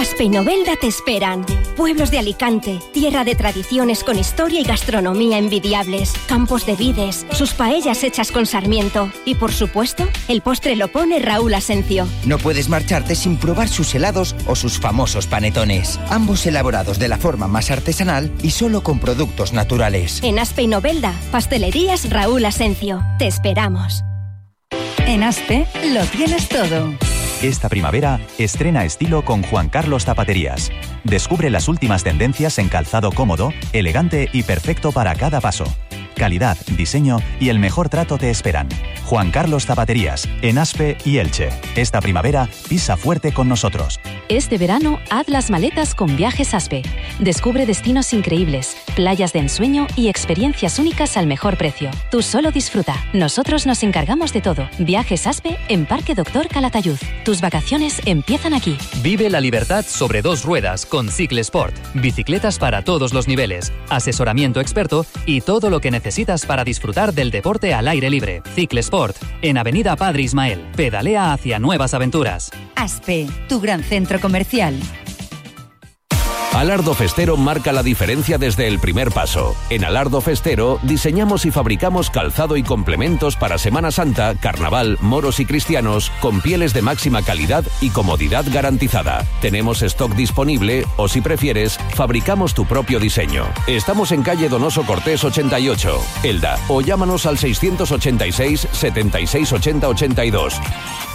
Aspe y Novelda te esperan. Pueblos de Alicante, tierra de tradiciones con historia y gastronomía envidiables, campos de vides, sus paellas hechas con sarmiento y, por supuesto, el postre lo pone Raúl Asencio. No puedes marcharte sin probar sus helados o sus famosos panetones, ambos elaborados de la forma más artesanal y solo con productos naturales. En Aspe y Novelda, pastelerías Raúl Asencio. Te esperamos. En Aspe lo tienes todo. Esta primavera, estrena estilo con Juan Carlos Zapaterías. Descubre las últimas tendencias en calzado cómodo, elegante y perfecto para cada paso. Calidad, diseño y el mejor trato te esperan. Juan Carlos Zapaterías, en Aspe y Elche. Esta primavera, pisa fuerte con nosotros. Este verano, haz las maletas con Viajes Aspe. Descubre destinos increíbles, playas de ensueño y experiencias únicas al mejor precio. Tú solo disfruta. Nosotros nos encargamos de todo. Viajes Aspe en Parque Doctor Calatayud. Tus vacaciones empiezan aquí. Vive la libertad sobre dos ruedas con Ciclesport. Bicicletas para todos los niveles, asesoramiento experto y todo lo que necesitas para disfrutar del deporte al aire libre. Ciclesport, en Avenida Padre Ismael. Pedalea hacia nuevas aventuras. Aspe, tu gran centro comercial. Alardo Festero marca la diferencia desde el primer paso. En Alardo Festero diseñamos y fabricamos calzado y complementos para Semana Santa, Carnaval, moros y cristianos con pieles de máxima calidad y comodidad garantizada. Tenemos stock disponible o, si prefieres, fabricamos tu propio diseño. Estamos en calle Donoso Cortés 88, Elda, o llámanos al 686 76 80 82.